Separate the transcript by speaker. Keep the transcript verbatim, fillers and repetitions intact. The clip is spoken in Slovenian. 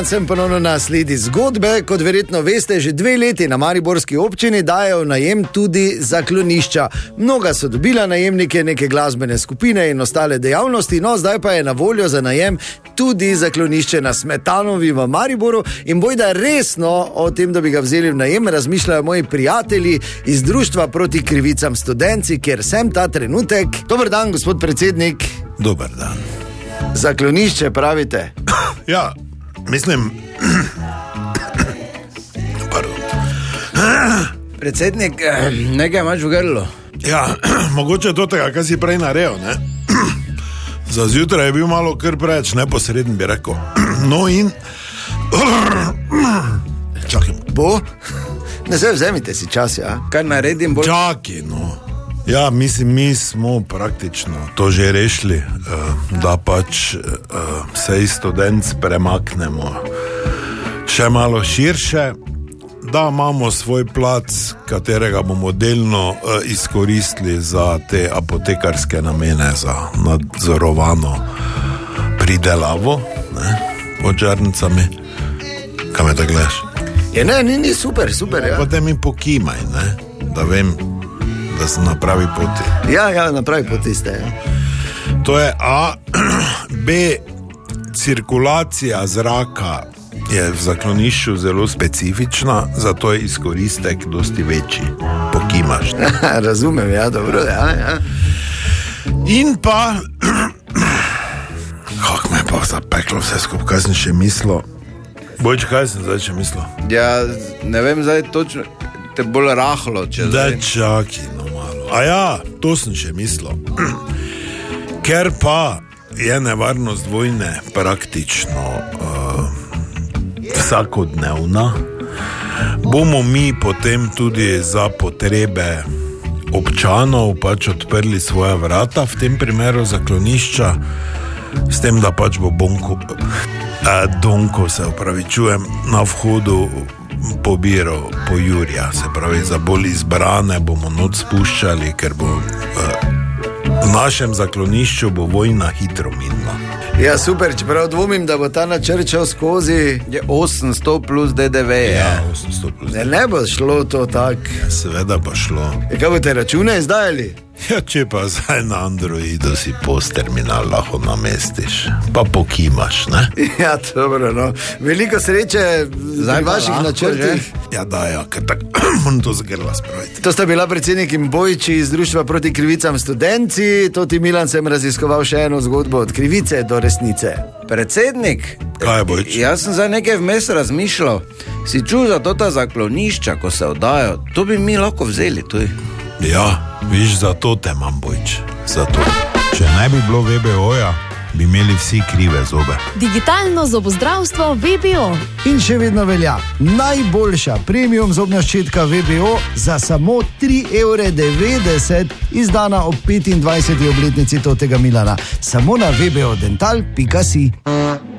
Speaker 1: Sem ponovno na sledi zgodbe. Kot verjetno veste, že dve leti na mariborski občini dajo najem tudi zaklonišča. Mnoga so dobila najemnike, neke glasbene skupine in ostale dejavnosti, no zdaj pa je na voljo za najem tudi zaklonišče na Smetanovi v Mariboru in bojda resno o tem, da bi ga vzeli v najem, razmišljajo moji prijatelji iz Društva proti krivicam Studenci, kjer sem ta trenutek. Dober dan, gospod predsednik.
Speaker 2: Dober dan.
Speaker 1: Zaklonišče pravite?
Speaker 2: Ja, mislim... Pardon.
Speaker 3: Predsednik, nekaj imaš v grlu?
Speaker 2: Ja, mogoče to tega, kaj si prej naredil, ne? Za zjutraj je bil malo kar preveč neposreden, bi rekel. No in... Čakaj.
Speaker 1: Bo? Ne se vzemite si čas, ja?
Speaker 3: Kaj naredim bolj?
Speaker 2: Čakaj, no. Ja, mislim, mi smo praktično to že rešili, da pač se iz Studenc premaknemo še malo širše, da imamo svoj plac, katerega bomo delno izkoristili za te apotekarske namene, za nadzorovano pridelavo, ne, pod žarnicami. Kaj me tako gledaš?
Speaker 1: Je, ne, ni, ni super, super, ja.
Speaker 2: Potem mi pokimaj, ne, da vem, da sem na pravi poti.
Speaker 1: Ja, ja, na pravi poti ste, ja.
Speaker 2: To je A. B. Cirkulacija zraka je v zaklonišču zelo specifična, zato je izkoristek dosti večji. Pokimaš.
Speaker 1: Razumem, ja, dobro, ja, ja.
Speaker 2: In pa... Kako me je pa zapeklo vse skupaj, kaj sem še mislil? Bojč, kaj sem zdaj še mislil?
Speaker 3: Ja, ne vem zdaj točno, te bolj rahlo, če zdaj...
Speaker 2: Da čaki, no malo. A ja, to sem še mislil. Ker pa je nevarnost vojne praktično uh, vsakodnevna, bomo mi potem tudi za potrebe občanov pač odprli svoja vrata, v tem primeru zaklonišča, s tem, da pač bo bonko, eh, donko, se opravičujem, na vhodu pobiral po Jurja, se pravi, za bolj izbrane bomo noč spuščali, ker bo eh, v našem zaklonišču bo vojna hitro minila.
Speaker 1: Ja, super, čeprav dvomim, da bo ta načrt šel skozi...
Speaker 3: Je osemsto plus D D V, ja.
Speaker 2: Ja, osemsto plus.
Speaker 1: Ne, ne bo šlo to tak.
Speaker 2: Ja, seveda bo šlo.
Speaker 1: E, kaj boste račune izdajali?
Speaker 2: Ja, če pa zdaj na Androidu si post terminal lahko namestiš, pa pokimaš, ne?
Speaker 1: Ja, dobro, no. Veliko sreče v vaših načrtih.
Speaker 2: Ja, da, ja, ker tako moram to zgrla spraviti.
Speaker 1: To sta bila predsednik in Bojči iz Društva proti krivicam Studenci. Toti Milan sem raziskoval še eno zgodbo od krivice do resnice.
Speaker 3: Predsednik,
Speaker 2: Kaj je, Bojč?
Speaker 3: jaz sem zdaj nekaj vmes razmišljal. Si čul za to ta zaklonišča, ko se oddajo, to bi mi lahko vzeli tuj.
Speaker 2: Ja, viš, zato te imam, Bojč, zato. Če ne bi bilo V B O-ja, bi imeli vsi krive zobe.
Speaker 4: Digitalno zobozdravstvo V B O.
Speaker 1: In še vedno velja najboljša premium zobna ščetka V B O za samo tri evre devetdeset, izdana ob petindvajseti obletnici totega Milana. Samo na v b o dental pika si.